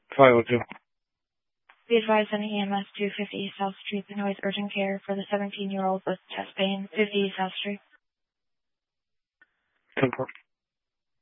502. Be advised on EMS 250 East South Street, the noise urgent care for the 17-year-old with chest pain, 50 East South Street. 10-4.